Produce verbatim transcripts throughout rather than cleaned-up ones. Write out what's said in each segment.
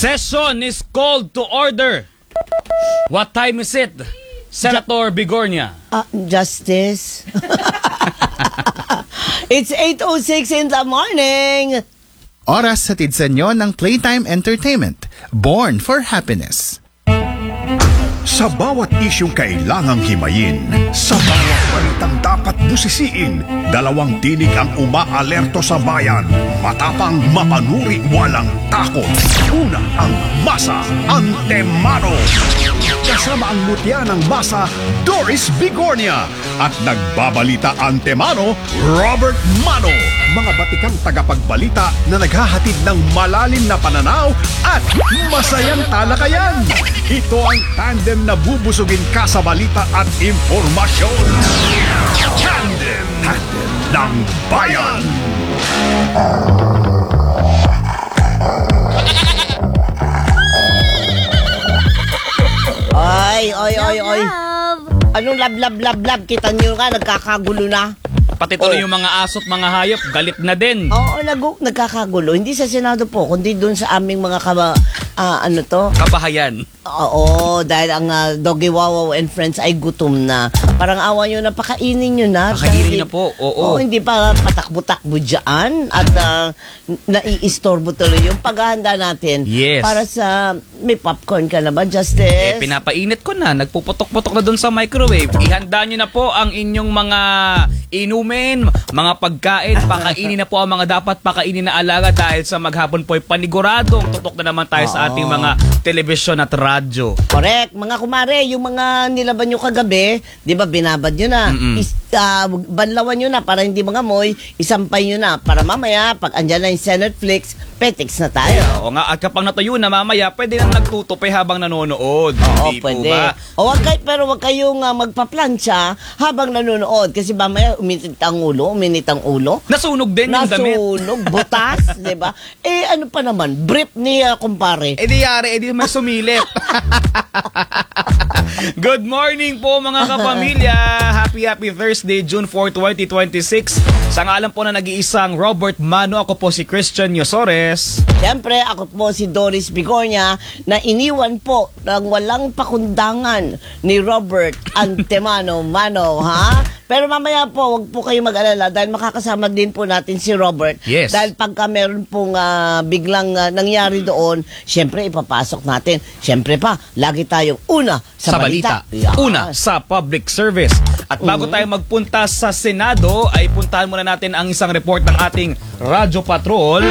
Session is called to order. What time is it, Senator Bigornia? Uh, justice. It's eight oh six in the morning. Oras hatid sa inyo ng Playtime Entertainment, born for happiness. Sa bawat isyong kailangang himayin, sa bawat balitang dapat busisiin, dalawang tinig ang umaalerto sa bayan. Matapang, mapanuri, walang takot. Una ang Masa Antemano. Kasama ang mutya ng Masa, Doris Bigornia. At nagbabalita Antemano, Robert Mano. Mga batikang tagapagbalita na naghahatid ng malalim na pananaw at masayang talakayan. Ito ang tandem na bubusugin ka sa balita at impormasyon. Tandem, tandem ng bayan. Ay, ay, ay, ay. Anong lab, lab, lab, lab? Kita nyo nga, nagkakagulo na. Pati tuloy Oh. yung mga asot, mga hayop, galit na din. Oo, nag nagkakagulo. Hindi sa Senado po, kundi doon sa aming mga kaba, ah, ano to? Kabahayan. Oo, dahil ang uh, Doggy Wawaw and Friends ay gutom na. Parang awa nyo na, pakainin nyo na. Pakainin Dahil- na po, oo. hindi pa patakbo-takbo dyan. At uh, naiistorbo tuloy yung paghahanda natin. Yes. Para sa, may popcorn ka na ba, Justice? Eh, pinapainit ko na. Nagpuputok-putok na dun sa microwave. Ihanda nyo na po ang inyong mga inumin, mga pagkain. Pakainin na po ang mga dapat pakainin na alaga dahil sa maghapon po ay paniguradong tutok na naman tayo sa ating mga telebisyon at radyo. Correct. Mga kumare, yung mga nilaban nyo kagabi, di ba binabad nyo na? Mm-mm. Is, ah, banlawan nyo na para hindi mga moy, isampay nyo na para mamaya, pag andyan na yung Senate Flix, petiks na tayo. Oo nga, at kapag natuyo na mamaya, pwede nang nagtutupi habang nanonood. Oo, Hindi po pwede. ba? O, wag kay, pero wag kayong uh, magpaplansya habang nanonood. Kasi mamaya, uminit ang ulo, uminit ang ulo. Nasunog din yung damit. Nasunog, butas, di ba? Eh, ano pa naman, brief ni uh, kumpare. Eh di yari, eh di may sumilip. Good morning po mga kapamilya. Happy happy Thursday, June fourth, twenty twenty-six. Sa ngalan po na nag-iisang Robert Mano, ako po si Christian Yosores. Siyempre, ako po si Doris Bigornia na iniwan po ng walang pakundangan ni Robert Antemano Mano, ha? Pero mamaya po, wag po kayo mag-alala dahil makakasama din po natin si Robert. Yes. Dahil pagka meron pong ah, biglang ah, nangyari doon, siyempre ipapasok natin. Siyempre pa, lagi tayong una sa, Sa balita. Yeah. Una, sa public service. At bago tayo magpunta sa Senado, ay puntahan muna natin ang isang report ng ating Radyo Patrol.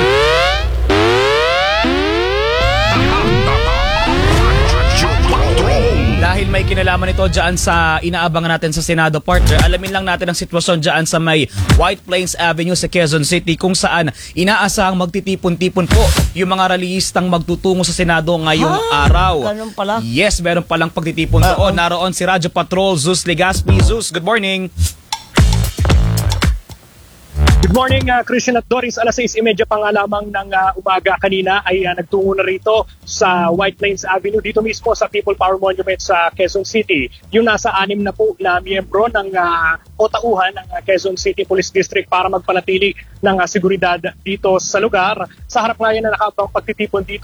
Dahil may kinalaman ito dyan sa inaabangan natin sa Senado, partner, alamin lang natin ang sitwasyon dyan sa may White Plains Avenue sa Quezon City kung saan inaasahang magtitipon-tipon po yung mga rallyistang magtutungo sa Senado ngayong Ah, araw. ganun pala. Yes, meron palang pagtitipon Uh-oh. doon. Naroon si Radyo Patrol, Zeus Legaspi. Zeus, good morning. Good morning, uh, Christian at Doris. Alas sais trenta pa nga lamang ng uh, umaga kanina ay uh, nagtungo na rito sa White Plains Avenue, dito mismo sa People Power Monument sa Quezon City. Yung nasa anim na po na miyembro ng uh, o tauhan ng uh, Quezon City Police District para magpanatili ng uh, seguridad dito sa lugar. Sa harap nga yan na nakapang pagtitipon dito